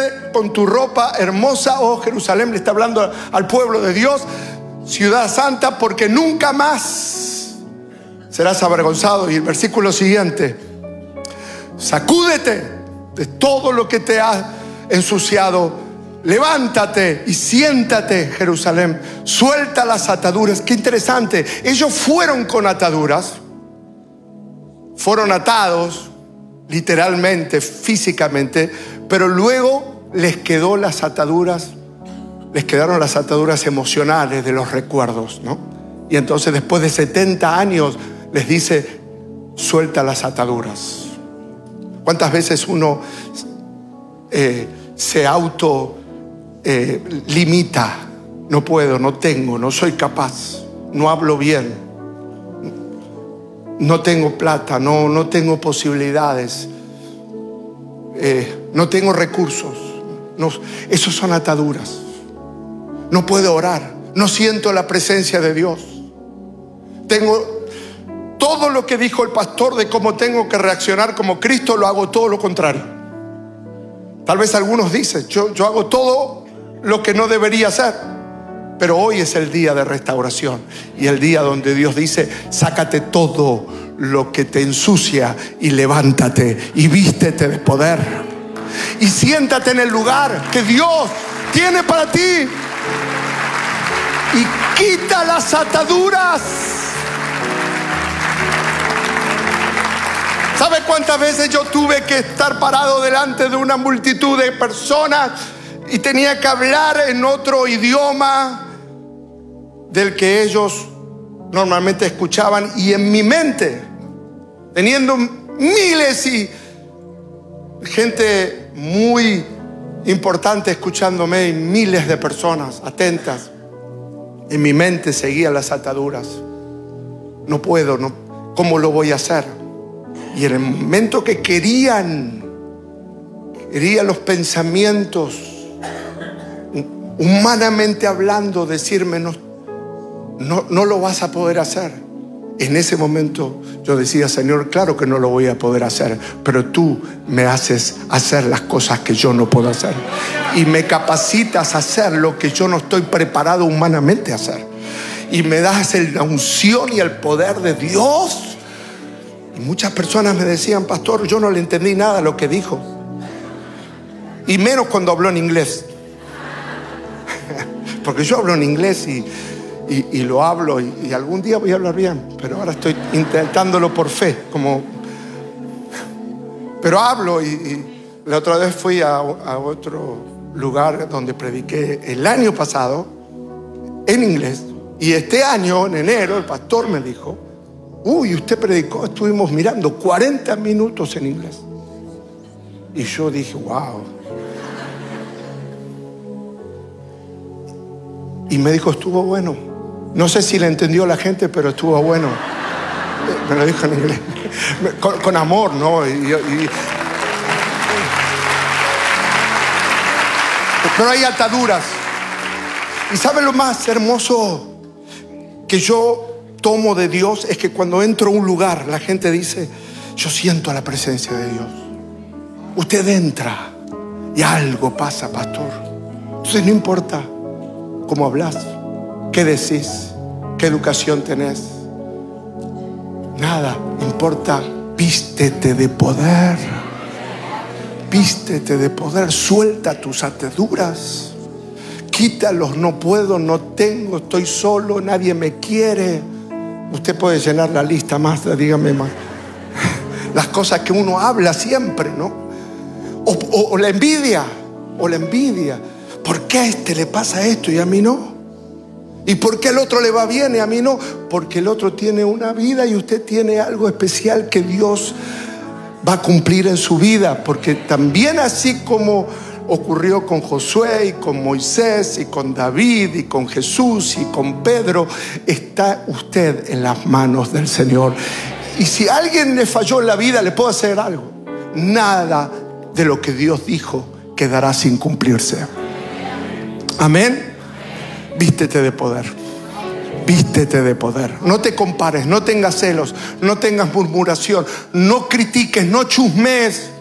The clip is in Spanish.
vístete con tu ropa hermosa, oh Jerusalén. Le está hablando al pueblo de Dios, ciudad santa, porque nunca más serás avergonzado. Y el versículo siguiente: sacúdete de todo lo que te ha ensuciado. Levántate y siéntate, Jerusalén. Suelta las ataduras. Qué interesante. Ellos fueron con ataduras. Fueron atados, literalmente, físicamente. Pero luego les quedaron las ataduras emocionales de los recuerdos, ¿no? Y entonces después de 70 años les dice: suelta las ataduras. ¿Cuántas veces uno se auto limita? No puedo, no tengo, no soy capaz, no hablo bien, no tengo plata, no tengo posibilidades, no tengo recursos. No, esos son ataduras. No puedo orar, no siento la presencia de Dios. Tengo todo lo que dijo el pastor de cómo tengo que reaccionar como Cristo, lo hago todo lo contrario. Tal vez algunos dicen: yo hago todo lo que no debería hacer. Pero hoy es el día de restauración y el día donde Dios dice: sácate todo lo que te ensucia y levántate y vístete de poder y siéntate en el lugar que Dios tiene para ti y quita las ataduras. ¿Sabe cuántas veces yo tuve que estar parado delante de una multitud de personas y tenía que hablar en otro idioma del que ellos normalmente escuchaban? Y en mi mente, teniendo miles y gente muy importante escuchándome y miles de personas atentas, en mi mente seguían las ataduras. No puedo, ¿cómo lo voy a hacer? Y en el momento que querían los pensamientos, humanamente hablando, decirme: no lo vas a poder hacer. En ese momento yo decía: Señor, claro que no lo voy a poder hacer, pero tú me haces hacer las cosas que yo no puedo hacer y me capacitas a hacer lo que yo no estoy preparado humanamente a hacer, y me das la unción y el poder de Dios. Y muchas personas me decían: pastor, yo no le entendí nada a lo que dijo, y menos cuando habló en inglés. Porque yo hablo en inglés y lo hablo y algún día voy a hablar bien, pero ahora estoy intentándolo por fe, pero hablo. Y la otra vez fui a otro lugar donde prediqué el año pasado en inglés, y este año en enero el pastor me dijo: uy, usted predicó, estuvimos mirando 40 minutos en inglés. Y yo dije: wow. Y me dijo: estuvo bueno. No sé si le entendió la gente, pero estuvo bueno. Me lo dijo en inglés, con amor, ¿no? Pero hay ataduras. ¿Y sabe lo más hermoso que yo tomo de Dios? Es que cuando entro a un lugar, la gente dice: yo siento la presencia de Dios. Usted entra y algo pasa, pastor. Entonces no importa cómo hablas, qué decís, qué educación tenés, nada importa. Vístete de poder. Vístete de poder. Suelta tus ataduras. Quítalos: no puedo, no tengo, estoy solo, nadie me quiere. Usted puede llenar la lista más, dígame más. Las cosas que uno habla siempre, ¿no? O la envidia. ¿Por qué a este le pasa esto y a mí no? ¿Y por qué al otro le va bien y a mí no? Porque el otro tiene una vida y usted tiene algo especial que Dios va a cumplir en su vida. Porque también, así como ocurrió con Josué y con Moisés y con David y con Jesús y con Pedro, está usted en las manos del Señor. Y si a alguien le falló en la vida, le puedo hacer algo: nada de lo que Dios dijo quedará sin cumplirse. Amén. Vístete de poder. Vístete de poder. No te compares, no tengas celos, no tengas murmuración, no critiques, no chusmes.